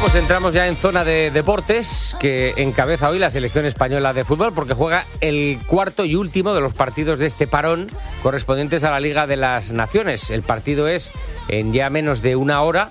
Pues entramos ya en zona de deportes, que encabeza hoy la selección española de fútbol, porque juega el cuarto y último de los partidos de este parón correspondientes a la Liga de las Naciones. El partido es en ya menos de una hora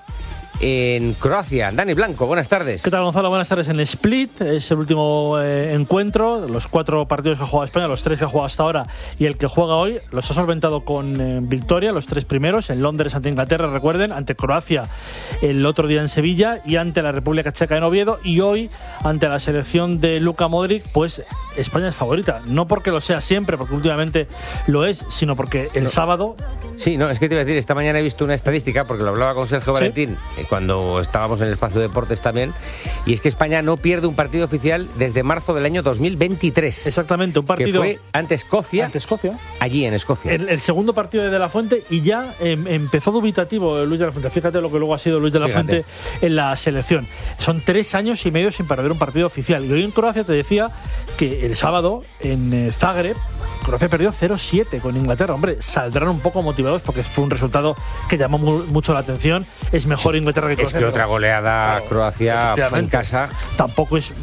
en Croacia. Dani Blanco, buenas tardes. ¿Qué tal, Gonzalo? Buenas tardes. En Split es el último encuentro. Los 4 partidos que ha jugado España, los 3 que ha jugado hasta ahora y el que juega hoy, los ha solventado con victoria, los 3 primeros. En Londres ante Inglaterra, recuerden, ante Croacia el otro día en Sevilla y ante la República Checa en Oviedo. Y hoy, ante la selección de Luka Modric, pues España es favorita. No porque lo sea siempre, porque últimamente lo es, sino porque el sábado... Sí, no, es que te iba a decir, esta mañana he visto una estadística, porque lo hablaba con Sergio Valentín, cuando estábamos en el espacio de deportes también, y es que España no pierde un partido oficial desde marzo del año 2023. Exactamente, un partido... Que fue ante Escocia. Ante Escocia. Allí en Escocia. El segundo partido de la Fuente, y ya empezó dubitativo Luis de la Fuente. Fíjate lo que luego ha sido Luis de la Fuente en la selección. Son 3 años y medio sin perder un partido oficial. Y hoy en Croacia te decía que el sábado en Zagreb Croacia perdió 0-7 con Inglaterra. Hombre, saldrán un poco motivados porque fue un resultado que llamó mucho la atención. Es mejor Inglaterra que Croacia. Es que otra goleada Croacia en casa. Tampoco es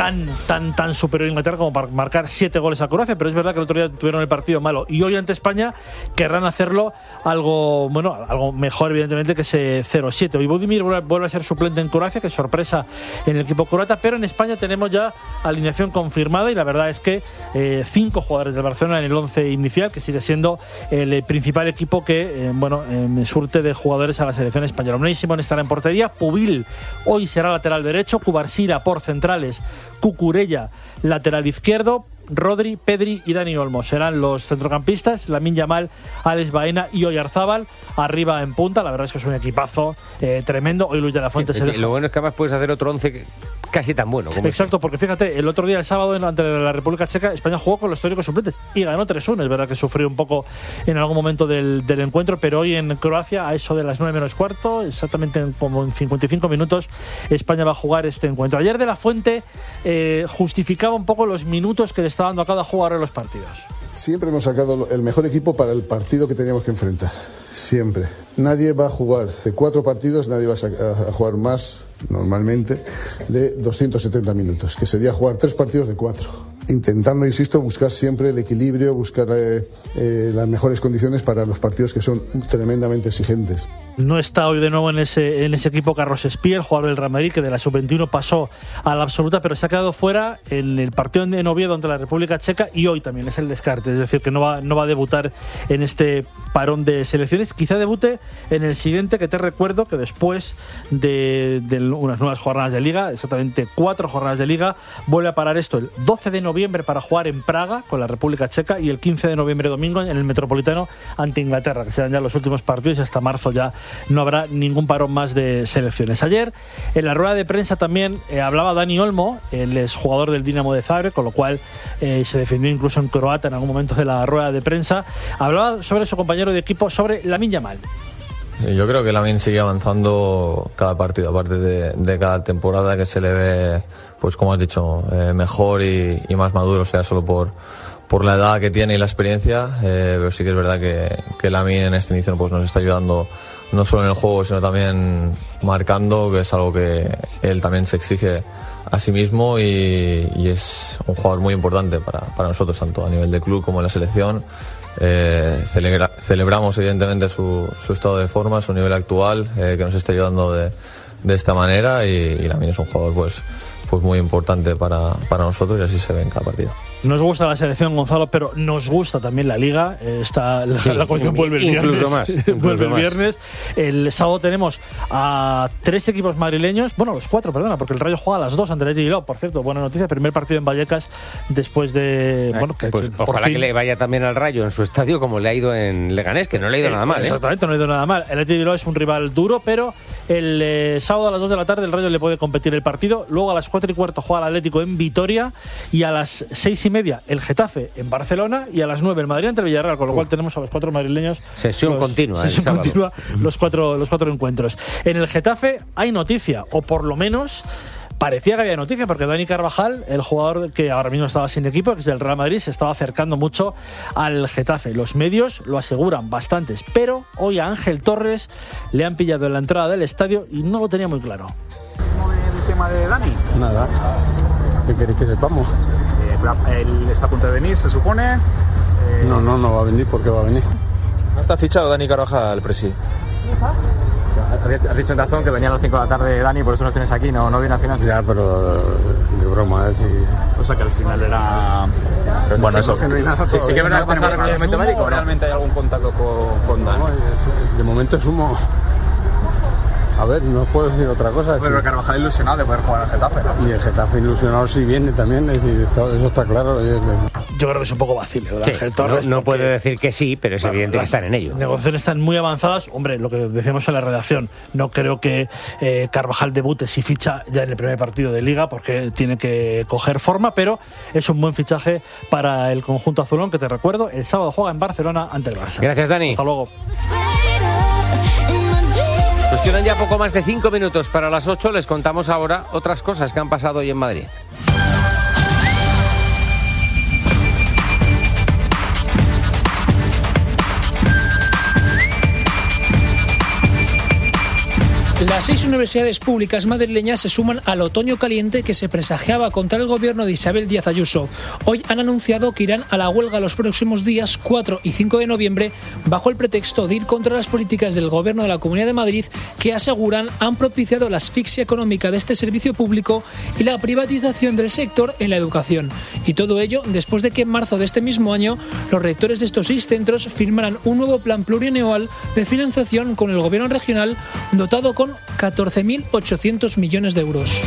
tan superior a Inglaterra como para marcar 7 goles a Croacia, pero es verdad que el otro día tuvieron el partido malo. Y hoy ante España querrán hacerlo algo mejor, evidentemente, que ese 0-7. Hoy Budimir vuelve a ser suplente en Croacia, que sorpresa en el equipo croata, pero en España tenemos ya alineación confirmada y la verdad es que 5 jugadores del Barcelona en el 11 inicial, que sigue siendo el principal equipo que surte de jugadores a la selección española. Unai Simón estará en portería, Pubil hoy será lateral derecho, Cubarsira por centrales, Cucurella lateral izquierdo, Rodri, Pedri y Dani Olmo serán los centrocampistas, Lamine Yamal, Alex Baena y Oyarzábal arriba en punta. La verdad es que es un equipazo tremendo. Hoy Luis de la Fuente se deja. Lo bueno es que además puedes hacer otro 11 casi tan bueno como exacto, porque fíjate, el otro día, el sábado, ante la República Checa, España jugó con los teóricos suplentes y ganó 3-1. Es verdad que sufrió un poco en algún momento del encuentro, pero hoy en Croacia, a eso de las 9 menos cuarto, exactamente como en 55 minutos, España va a jugar este encuentro. Ayer de la Fuente justificaba un poco los minutos que le está dando a cada jugador en los partidos. Siempre hemos sacado el mejor equipo para el partido que teníamos que enfrentar. Siempre. Nadie va a jugar de 4 partidos, nadie va a jugar más, normalmente, de 270 minutos, que sería jugar 3 partidos de 4. Intentando, insisto, buscar siempre el equilibrio, buscar las mejores condiciones para los partidos que son tremendamente exigentes. No está hoy de nuevo en ese equipo Carlos Espí, el jugador del Real Madrid, que de la sub-21 pasó a la absoluta, pero se ha quedado fuera en el partido en Oviedo ante la República Checa y hoy también es el descarte, es decir, que no va a debutar en este parón de selecciones. Quizá debute en el siguiente, que te recuerdo que después de unas nuevas jornadas de Liga, exactamente 4 jornadas de Liga, vuelve a parar esto el 12 de noviembre para jugar en Praga con la República Checa y el 15 de noviembre domingo en el Metropolitano ante Inglaterra, que serán ya los últimos partidos y hasta marzo ya no habrá ningún parón más de selecciones. Ayer en la rueda de prensa también hablaba Dani Olmo, el exjugador del Dinamo de Zagreb, con lo cual se defendió incluso en croata en algún momento de la rueda de prensa. Hablaba sobre su compañero de equipo, sobre Lamine Yamal. Yo creo que Lamine sigue avanzando cada partido, aparte de cada temporada, que se le ve, pues como has dicho, mejor y más maduro, o sea, solo por la edad que tiene y la experiencia, pero sí que es verdad que Lamine en este inicio pues nos está ayudando no solo en el juego, sino también marcando, que es algo que él también se exige a sí mismo y es un jugador muy importante para nosotros, tanto a nivel de club como en la selección. Celebramos evidentemente su estado de forma, su nivel actual, que nos está ayudando de esta manera y Lamine es un jugador pues muy importante para nosotros y así se ve en cada partido. Nos gusta la selección, Gonzalo, pero nos gusta también la Liga. La cuestión vuelve el viernes. Incluso más. Vuelve el viernes. El sábado tenemos a 3 equipos madrileños. Bueno, los 4, perdona, porque el Rayo juega a las 2 ante el Athletic Bilbao. Por cierto, buena noticia. Primer partido en Vallecas después de... pues ojalá que le vaya también al Rayo en su estadio como le ha ido en Leganés, que no le ha ido nada mal. Exactamente, no le ha ido nada mal. El Athletic Bilbao es un rival duro, pero el sábado a las 2 de la tarde el Rayo le puede competir el partido. Luego a las 4:15 juega el Atlético en Vitoria y a las 6:30 el Getafe en Barcelona y a las 9 el Madrid ante el Villarreal, con lo cual tenemos a los 4 madrileños. Sesión continua los cuatro encuentros. En el Getafe hay noticia, o por lo menos parecía que había noticia, porque Dani Carvajal, el jugador que ahora mismo estaba sin equipo, que es del Real Madrid, se estaba acercando mucho al Getafe. Los medios lo aseguran bastantes, pero hoy a Ángel Torres le han pillado en la entrada del estadio y no lo tenía muy claro. tema de Dani? Nada. ¿Qué queréis que sepamos? Él está a punto de venir, se supone. No va a venir porque va a venir. ¿No está fichado Dani Carvajal, presi? Has dicho en razón que venía a las 5 de la tarde Dani, por eso nos tienes aquí, no viene al final. Ya, pero de broma, O sea que al final era... Bueno, eso. Sí que es verdad que pasa reconocimiento médico, ¿o realmente hay algún contacto con Dani? De momento es humo. A ver, no puedo decir otra cosa. Pero Carvajal ilusionado de poder jugar al Getafe, ¿no? Y el Getafe ilusionado sí viene también, es decir, eso está claro. Yo creo que es un poco vacío, ¿verdad? Sí, Ángel Torres, no puede decir que sí, pero es evidente que están en ello. Las negociaciones están muy avanzadas. Hombre, lo que decíamos en la redacción, no creo que Carvajal debute si ficha ya en el primer partido de Liga, porque tiene que coger forma, pero es un buen fichaje para el conjunto azulón, que te recuerdo, el sábado juega en Barcelona ante el Barça. Gracias, Dani. Hasta luego. Pues quedan ya poco más de 5 minutos para las 8. Les contamos ahora otras cosas que han pasado hoy en Madrid. Las 6 universidades públicas madrileñas se suman al otoño caliente que se presagiaba contra el gobierno de Isabel Díaz Ayuso. Hoy han anunciado que irán a la huelga los próximos días 4 y 5 de noviembre bajo el pretexto de ir contra las políticas del gobierno de la Comunidad de Madrid, que aseguran han propiciado la asfixia económica de este servicio público y la privatización del sector en la educación. Y todo ello después de que en marzo de este mismo año los rectores de estos 6 centros firmaran un nuevo plan plurianual de financiación con el gobierno regional, dotado con 14.800 millones de euros.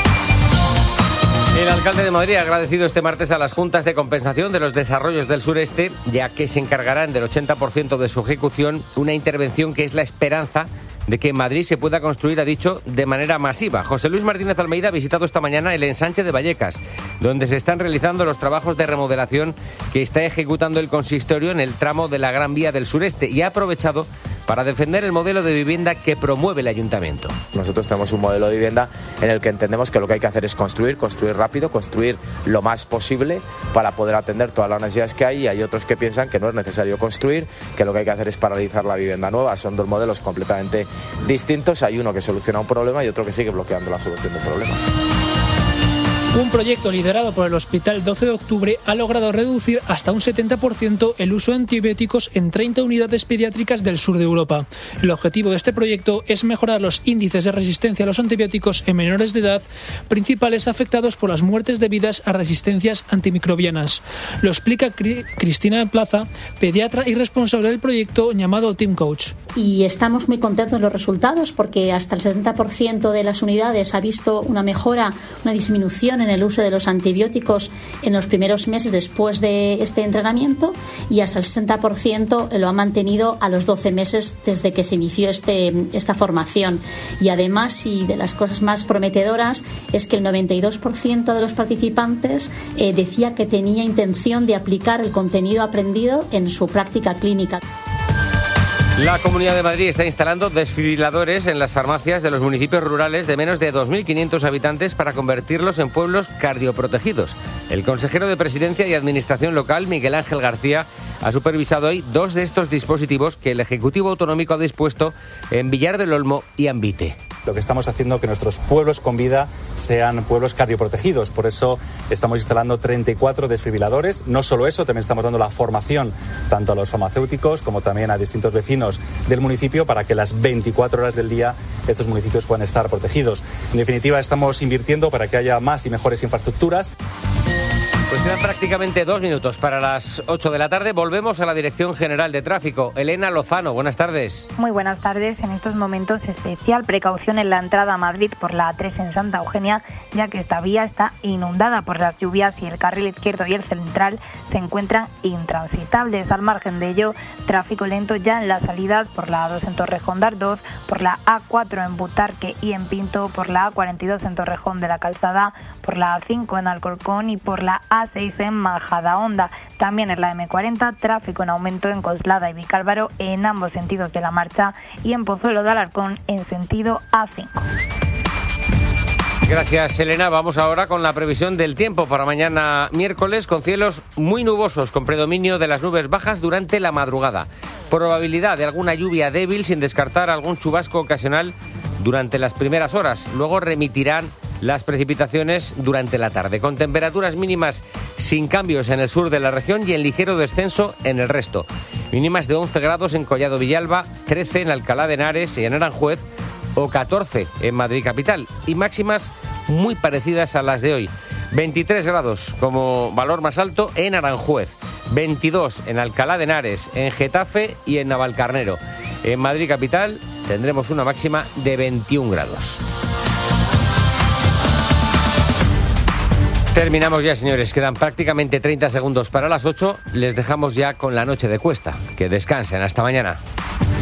El alcalde de Madrid ha agradecido este martes a las juntas de compensación de los desarrollos del sureste, ya que se encargarán del 80% de su ejecución, una intervención que es la esperanza de que en Madrid se pueda construir, ha dicho, de manera masiva. José Luis Martínez Almeida ha visitado esta mañana el ensanche de Vallecas, donde se están realizando los trabajos de remodelación que está ejecutando el consistorio en el tramo de la Gran Vía del Sureste, y ha aprovechado para defender el modelo de vivienda que promueve el ayuntamiento. Nosotros tenemos un modelo de vivienda en el que entendemos que lo que hay que hacer es construir rápido, construir lo más posible para poder atender todas las necesidades que hay, y hay otros que piensan que no es necesario construir, que lo que hay que hacer es paralizar la vivienda nueva. Son dos modelos completamente distintos, hay uno que soluciona un problema y otro que sigue bloqueando la solución del problema. Un proyecto liderado por el Hospital 12 de Octubre ha logrado reducir hasta un 70% el uso de antibióticos en 30 unidades pediátricas del sur de Europa. El objetivo de este proyecto es mejorar los índices de resistencia a los antibióticos en menores de edad, principales afectados por las muertes debidas a resistencias antimicrobianas. Lo explica Cristina Plaza, pediatra y responsable del proyecto llamado Team Coach. Y estamos muy contentos de los resultados, porque hasta el 70% de las unidades ha visto una mejora, una disminución en el uso de los antibióticos en los primeros meses después de este entrenamiento, y hasta el 60% lo ha mantenido a los 12 meses desde que se inició esta formación. Y además, y de las cosas más prometedoras, es que el 92% de los participantes decía que tenía intención de aplicar el contenido aprendido en su práctica clínica. La Comunidad de Madrid está instalando desfibriladores en las farmacias de los municipios rurales de menos de 2.500 habitantes para convertirlos en pueblos cardioprotegidos. El consejero de Presidencia y Administración Local, Miguel Ángel García, ha supervisado hoy 2 de estos dispositivos que el Ejecutivo Autonómico ha dispuesto en Villar del Olmo y Ambite. Lo que estamos haciendo es que nuestros pueblos con vida sean pueblos cardioprotegidos. Por eso estamos instalando 34 desfibriladores. No solo eso, también estamos dando la formación tanto a los farmacéuticos como también a distintos vecinos del municipio para que las 24 horas del día estos municipios puedan estar protegidos. En definitiva, estamos invirtiendo para que haya más y mejores infraestructuras. Pues quedan prácticamente 2 minutos para las 8 de la tarde. Volvemos a la Dirección General de Tráfico. Elena Lozano, buenas tardes. Muy buenas tardes. En estos momentos, especial precaución en la entrada a Madrid por la A3 en Santa Eugenia, ya que esta vía está inundada por las lluvias y el carril izquierdo y el central se encuentran intransitables. Al margen de ello, tráfico lento ya en las salidas por la A2 en Torrejón de Ardoz, por la A4 en Butarque y en Pinto, por la A42 en Torrejón de la Calzada, por la A5 en Alcorcón y por la A6 en Majadahonda. También en la M40, tráfico en aumento en Coslada y Vicálvaro en ambos sentidos de la marcha, y en Pozuelo de Alarcón en sentido A5. Gracias, Elena. Vamos ahora con la previsión del tiempo para mañana miércoles, con cielos muy nubosos, con predominio de las nubes bajas durante la madrugada. Probabilidad de alguna lluvia débil, sin descartar algún chubasco ocasional durante las primeras horas. Luego remitirán las precipitaciones durante la tarde, con temperaturas mínimas sin cambios en el sur de la región y en ligero descenso en el resto. Mínimas de 11 grados en Collado Villalba, 13 en Alcalá de Henares y en Aranjuez o 14 en Madrid capital, y máximas muy parecidas a las de hoy. 23 grados como valor más alto en Aranjuez, 22 en Alcalá de Henares, en Getafe y en Navalcarnero. En Madrid capital tendremos una máxima de 21 grados. Terminamos ya, señores. Quedan prácticamente 30 segundos para las 8. Les dejamos ya con la noche de Cuesta. Que descansen. Hasta mañana.